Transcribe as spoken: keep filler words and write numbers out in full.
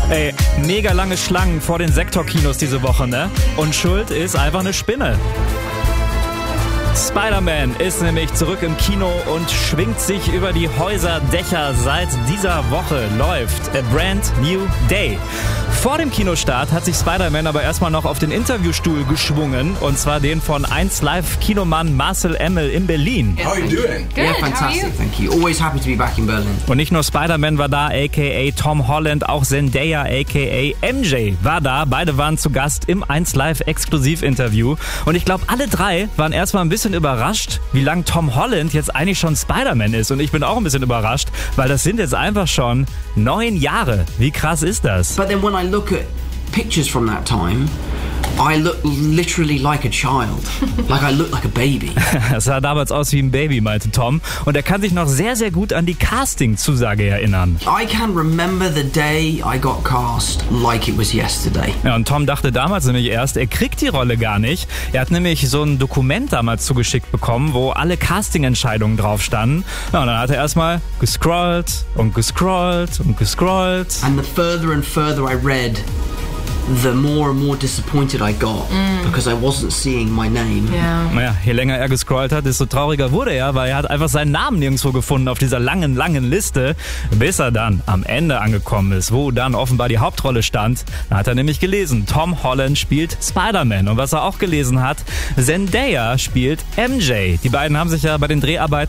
Ey, mega lange Schlangen vor den Sektorkinos diese Woche, ne? Und schuld ist einfach eine Spinne. Spider-Man ist nämlich zurück im Kino und schwingt sich über die Häuserdächer. Seit dieser Woche läuft A Brand New Day. Vor dem Kinostart hat sich Spider-Man aber erstmal noch auf den Interviewstuhl geschwungen. Und zwar den von eins Live Kinomann Marcel Emmel in Berlin. How are you doing? Good, Yeah, how are fantastic, you? thank you. Always happy to be back in Berlin. Und nicht nur Spider-Man war da, aka Tom Holland, auch Zendaya, aka M J war da. Beide waren zu Gast im eins Live Exklusivinterview. Und ich glaube, alle drei waren erstmal ein bisschen überrascht, wie lang Tom Holland jetzt eigentlich schon Spider-Man ist. Und ich bin auch ein bisschen überrascht, weil das sind jetzt einfach schon neun Jahre. Wie krass ist das? But then when I look at pictures from that time, I look literally like a child. Like I look like a baby. Das sah damals aus wie ein Baby, meinte Tom. Und er kann sich noch sehr, sehr gut an die Casting-Zusage erinnern. I can remember the day I got cast like it was yesterday. Ja, und Tom dachte damals nämlich erst, er kriegt die Rolle gar nicht. Er hat nämlich so ein Dokument damals zugeschickt bekommen, wo alle Casting-Entscheidungen drauf standen. Ja, und dann hat er erstmal gescrollt und gescrollt und gescrollt. And the further and further I read, the more and more disappointed I got because I wasn't seeing my name. Ja. Naja, je länger er gescrollt hat, desto trauriger wurde er, weil er hat einfach seinen Namen nirgendwo gefunden auf dieser langen, langen Liste, bis er dann am Ende angekommen ist, wo dann offenbar die Hauptrolle stand. Da hat er nämlich gelesen, Tom Holland spielt Spider-Man. Und was er auch gelesen hat, Zendaya spielt M J. Die beiden haben sich ja bei den Dreharbeiten